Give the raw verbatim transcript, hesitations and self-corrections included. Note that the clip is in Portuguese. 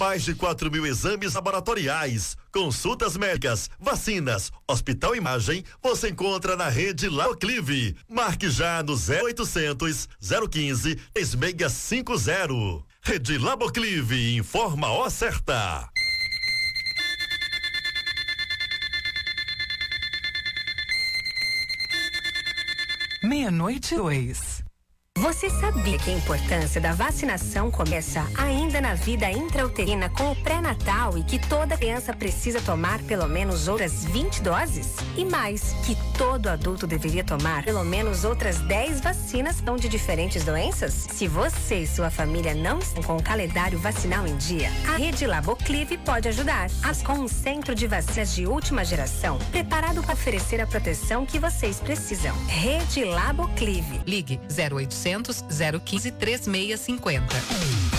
Mais de quatro mil exames laboratoriais, consultas médicas, vacinas, hospital imagem, você encontra na rede Laboclive. Marque já no zero oitocentos, zero quinze, três seis cinco zero. Rede Laboclive, informa a hora certa. Meia-noite dois. Você sabia que a importância da vacinação começa ainda na vida intrauterina com o pré-natal e que toda criança precisa tomar pelo menos outras vinte doses? E mais, que todo adulto deveria tomar pelo menos outras dez vacinas de diferentes doenças? Se você e sua família não estão com o calendário vacinal em dia, a Rede Laboclive pode ajudar. As com um centro de vacinas de última geração, preparado para oferecer a proteção que vocês precisam. Rede Laboclive. Ligue zero oitocentos, zero quinze, três seis cinco zero.